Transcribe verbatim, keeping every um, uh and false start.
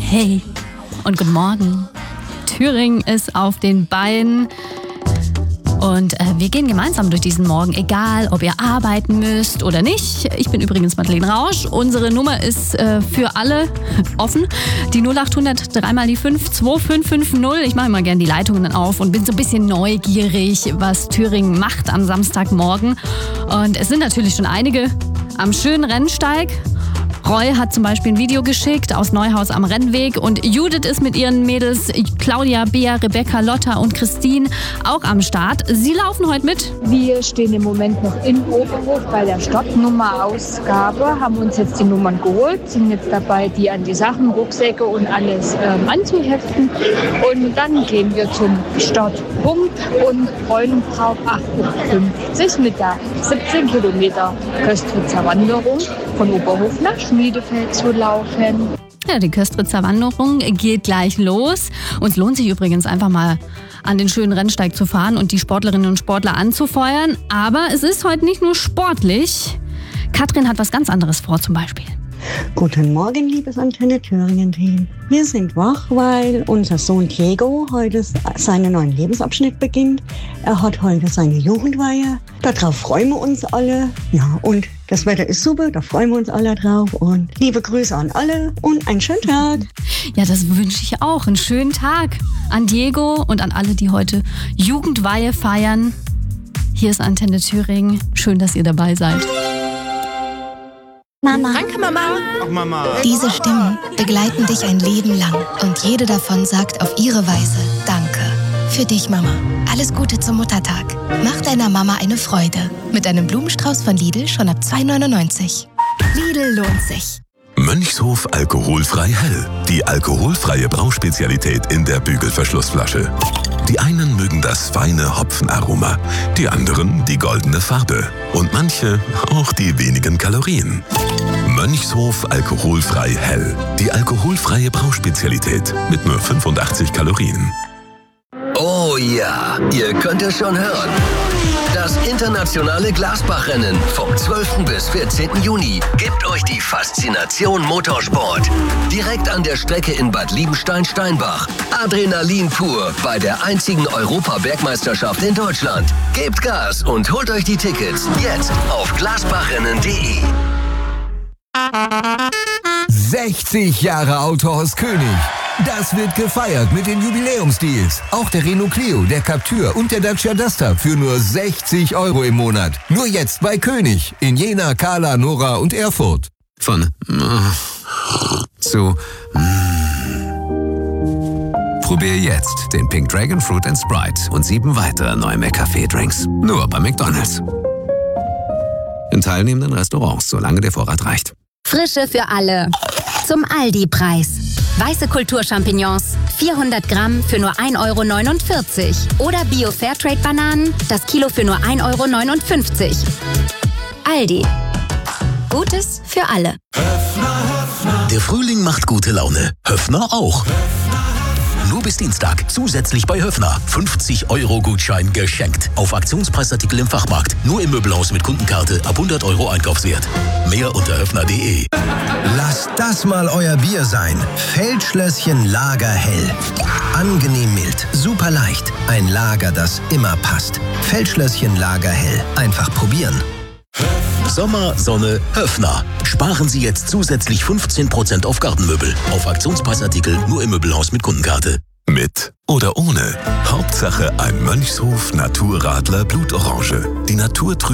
Hey und guten Morgen. Thüringen ist auf den Beinen. Und äh, wir gehen gemeinsam durch diesen Morgen, egal ob ihr arbeiten müsst oder nicht. Ich bin übrigens Madeleine Rausch. Unsere Nummer ist äh, für alle offen. Die null acht hundert drei mal die fünf zwei fünf fünf null. Ich mache immer gerne die Leitungen dann auf und bin so ein bisschen neugierig, was Thüringen macht am Samstagmorgen. Und es sind natürlich schon einige am schönen Rennsteig. Roy hat zum Beispiel ein Video geschickt aus Neuhaus am Rennweg und Judith ist mit ihren Mädels Claudia, Bea, Rebecca, Lotta und Christine auch am Start. Sie laufen heute mit. Wir stehen im Moment noch in Oberhof bei der Startnummerausgabe, haben uns jetzt die Nummern geholt, sind jetzt dabei, die an die Sachen, Rucksäcke und alles ähm, anzuheften. Und dann gehen wir zum Startpunkt und freuen uns drauf, acht Uhr fünfzig mit der siebzehn Kilometer Köstritzer Wanderung von Oberhof nach Schmiedefeld zu laufen. Ja, die Köstritzer Wanderung geht gleich los. Und es lohnt sich übrigens einfach mal an den schönen Rennsteig zu fahren und die Sportlerinnen und Sportler anzufeuern. Aber es ist heute nicht nur sportlich. Katrin hat was ganz anderes vor zum Beispiel. Guten Morgen, liebes Antenne Thüringen-Team. Wir sind wach, weil unser Sohn Diego heute seinen neuen Lebensabschnitt beginnt. Er hat heute seine Jugendweihe. Darauf freuen wir uns alle. Ja, und das Wetter ist super, da freuen wir uns alle drauf. Und liebe Grüße an alle und einen schönen Tag. Ja, das wünsche ich auch. Einen schönen Tag an Diego und an alle, die heute Jugendweihe feiern. Hier ist Antenne Thüringen. Schön, dass ihr dabei seid. Mama. Danke, Mama. Ach, Mama. Diese Stimmen begleiten dich ein Leben lang und jede davon sagt auf ihre Weise Danke. Für dich, Mama. Alles Gute zum Muttertag. Mach deiner Mama eine Freude. Mit einem Blumenstrauß von Lidl schon ab zwei neunundneunzig. Lidl lohnt sich. Mönchshof alkoholfrei hell. Die alkoholfreie Brauspezialität in der Bügelverschlussflasche. Die einen mögen das feine Hopfenaroma, die anderen die goldene Farbe und manche auch die wenigen Kalorien. Mönchshof alkoholfrei hell. Die alkoholfreie Brauspezialität mit nur fünfundachtzig Kalorien. Oh ja, ihr könnt es schon hören. Das internationale Glasbach-Rennen vom zwölften bis vierzehnten Juni gibt euch die Faszination Motorsport. Direkt an der Strecke in Bad Liebenstein-Steinbach. Adrenalin pur bei der einzigen Europa-Bergmeisterschaft in Deutschland. Gebt Gas und holt euch die Tickets jetzt auf glasbachrennen punkt de. sechzig Jahre Autohaus König. Das wird gefeiert mit den Jubiläumsdeals. Auch der Renault Clio, der Captur und der Dacia Duster für nur sechzig Euro im Monat. Nur jetzt bei König in Jena, Kala, Nora und Erfurt. Von äh, zu äh. Probier jetzt den Pink Dragon Fruit and Sprite und sieben weitere neue McCafé-Drinks. Nur bei McDonald's. In teilnehmenden Restaurants, solange der Vorrat reicht. Frische für alle. Zum Aldi-Preis. Weiße Kulturchampignons, vierhundert Gramm für nur ein Euro neunundvierzig. Oder Bio-Fairtrade-Bananen, das Kilo für nur ein Euro neunundfünfzig. Aldi. Gutes für alle. Der Frühling macht gute Laune. Höffner auch. Nur bis Dienstag. Zusätzlich bei Höffner. fünfzig Euro Gutschein geschenkt. Auf Aktionspreisartikel im Fachmarkt. Nur im Möbelhaus mit Kundenkarte ab hundert Euro Einkaufswert. Mehr unter höffner punkt de. Lasst das mal euer Bier sein. Feldschlösschen Lager hell. Angenehm mild, super leicht. Ein Lager, das immer passt. Feldschlösschen Lager hell. Einfach probieren. Sommer, Sonne, Höffner. Sparen Sie jetzt zusätzlich fünfzehn Prozent auf Gartenmöbel. Auf Aktionspreisartikel nur im Möbelhaus mit Kundenkarte. Mit oder ohne. Hauptsache ein Mönchshof Naturradler Blutorange. Die Natur